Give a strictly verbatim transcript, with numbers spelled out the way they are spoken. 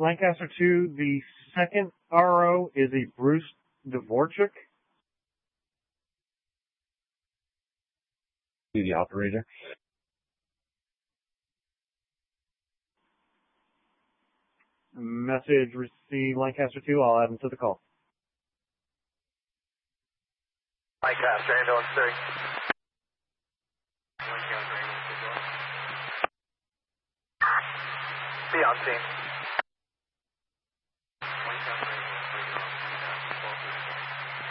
Lancaster two, the second R O is a Bruce Dvorak. Be the operator. Message received, Lancaster two. I'll add him to the call. Lancaster, ambulance three. Be on scene.